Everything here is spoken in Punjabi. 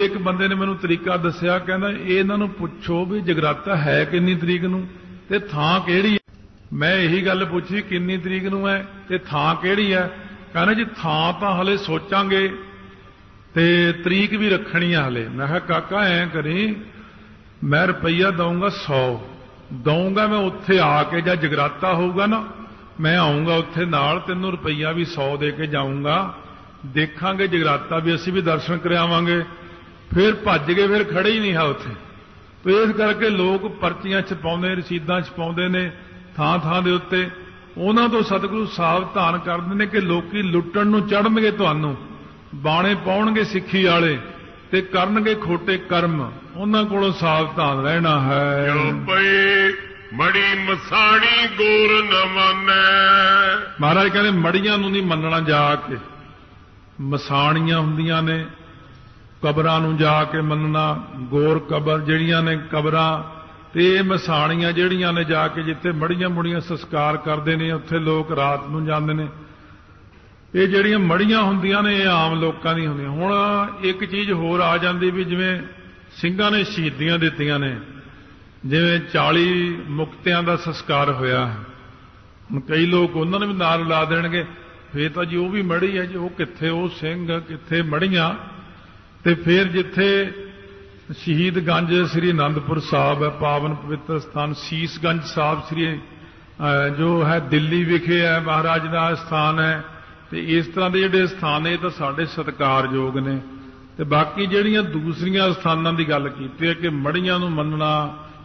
ਇੱਕ ਬੰਦੇ ਨੇ ਮੈਨੂੰ ਤਰੀਕਾ ਦੱਸਿਆ, ਕਹਿੰਦਾ ਇਹਨਾਂ ਨੂੰ ਪੁੱਛੋ ਵੀ ਜਗਰਾਤਾ ਹੈ ਕਿੰਨੀ ਤਰੀਕ ਨੂੰ ਤੇ ਥਾਂ ਕਿਹੜੀ ਹੈ। ਮੈਂ ਇਹੀ ਗੱਲ ਪੁੱਛੀ ਕਿੰਨੀ ਤਰੀਕ ਨੂੰ ਹੈ ਤੇ ਥਾਂ ਕਿਹੜੀ ਹੈ। ਕਹਿੰਦਾ ਜੀ ਥਾਂ ਤਾਂ ਹਲੇ ਸੋਚਾਂਗੇ ਤੇ ਤਰੀਕ ਵੀ ਰੱਖਣੀ ਆ ਹਲੇ। ਮੈਂ ਕਿਹਾ ਕਾਕਾ ਐਂ ਕਰੀ, ਮੈਂ ਰੁਪਈਆ ਦਊਂਗਾ 100 ਦਊਂਗਾ, ਮੈਂ ਉੱਥੇ ਆ ਕੇ ਜਾਂ ਜਗਰਾਤਾ ਹੋਊਗਾ ਨਾ ਮੈਂ ਆਊਂਗਾ ਉੱਥੇ ਨਾਲ, ਤੈਨੂੰ ਰੁਪਈਆ ਵੀ 100 ਦੇ ਕੇ ਜਾਊਂਗਾ, ਦੇਖਾਂਗੇ ਜਗਰਾਤਾ ਵੀ, ਅਸੀਂ ਵੀ ਦਰਸ਼ਨ ਕਰਾਵਾਂਗੇ। ਫਿਰ ਭੱਜ ਗਏ, ਫਿਰ ਖੜੇ ਹੀ ਨਹੀਂ ਹੈ ਉੱਥੇ। ਤੇ ਇਸ ਕਰਕੇ ਲੋਕ ਪਰਚੀਆਂ ਛਪਾਉਂਦੇ, ਰਸੀਦਾਂ ਛਪਾਉਂਦੇ ਨੇ ਥਾਂ ਥਾਂ ਦੇ ਉੱਤੇ। ਉਹਨਾਂ ਤੋਂ ਸਤਿਗੁਰੂ ਸਾਵਧਾਨ ਕਰਦੇ ਨੇ ਕਿ ਲੋਕੀ ਲੁੱਟਣ ਨੂੰ ਚੜ੍ਹਨਗੇ, ਤੁਹਾਨੂੰ ਬਾਣੇ ਪਾਉਣਗੇ ਸਿੱਖੀ ਵਾਲੇ ਤੇ ਕਰਨਗੇ ਖੋਟੇ ਕਰਮ, ਉਹਨਾਂ ਕੋਲੋਂ ਸਾਵਧਾਨ ਰਹਿਣਾ ਹੈ। ਜੋ ਪਈ ਮੜੀ ਮਸਾਣੀ ਗੋਰ ਨ ਮੰਨੈ। ਮਹਾਰਾਜ ਕਹਿੰਦੇ ਮੜੀਆਂ ਨੂੰ ਨਹੀਂ ਮੰਨਣਾ, ਜਾ ਕੇ ਮਸਾਣੀਆਂ ਹੁੰਦੀਆਂ ਨੇ, ਕਬਰਾਂ ਨੂੰ ਜਾ ਕੇ ਮੰਨਣਾ, ਗੋਰ ਕਬਰ ਜਿਹੜੀਆਂ ਨੇ ਕਬਰਾਂ, ਤੇ ਇਹ ਮਸਾਣੀਆਂ ਜਿਹੜੀਆਂ ਨੇ ਜਾ ਕੇ ਜਿੱਥੇ ਮੜੀਆਂ ਮੁੜੀਆਂ ਸੰਸਕਾਰ ਕਰਦੇ ਨੇ ਉੱਥੇ ਲੋਕ ਰਾਤ ਨੂੰ ਜਾਂਦੇ ਨੇ। ਇਹ ਜਿਹੜੀਆਂ ਮੜੀਆਂ ਹੁੰਦੀਆਂ ਨੇ ਇਹ ਆਮ ਲੋਕਾਂ ਦੀਆਂ ਹੁੰਦੀਆਂ। ਹੁਣ ਇੱਕ ਚੀਜ਼ ਹੋਰ ਆ ਜਾਂਦੀ ਵੀ ਜਿਵੇਂ ਸਿੰਘਾਂ ਨੇ ਸ਼ਹੀਦੀਆਂ ਦਿੱਤੀਆਂ ਨੇ, ਜਿਵੇਂ 40 ਮੁਕਤਿਆਂ ਦਾ ਸੰਸਕਾਰ ਹੋਇਆ ਹੈ, ਹੁਣ ਕਈ ਲੋਕ ਉਹਨਾਂ ਨੂੰ ਵੀ ਨਾਲ ਲਾ ਦੇਣਗੇ, ਫੇਰ ਤਾਂ ਜੀ ਉਹ ਵੀ ਮੜੀ ਹੈ ਜੀ, ਉਹ ਕਿੱਥੇ ਉਹ ਸਿੰਘ ਕਿੱਥੇ ਮੜੀਆਂ। ਤੇ ਫਿਰ ਜਿੱਥੇ ਸ਼ਹੀਦਗੰਜ ਸ੍ਰੀ ਅਨੰਦਪੁਰ ਸਾਹਿਬ ਹੈ, ਪਾਵਨ ਪਵਿੱਤਰ ਸਥਾਨ, ਸੀਸਗੰਜ ਸਾਹਿਬ ਸ੍ਰੀ ਜੋ ਹੈ ਦਿੱਲੀ ਵਿਖੇ ਹੈ, ਮਹਾਰਾਜ ਦਾ ਸਥਾਨ ਹੈ। ਤੇ ਇਸ ਤਰ੍ਹਾਂ ਦੇ ਜਿਹੜੇ ਸਥਾਨ ਨੇ ਇਹ ਤਾਂ ਸਾਡੇ ਸਤਿਕਾਰਯੋਗ ਨੇ। ਤੇ ਬਾਕੀ ਜਿਹੜੀਆਂ ਦੂਸਰੀਆਂ ਸਥਾਨਾਂ ਦੀ ਗੱਲ ਕੀਤੀ ਹੈ ਕਿ ਮੜੀਆਂ ਨੂੰ ਮੰਨਣਾ,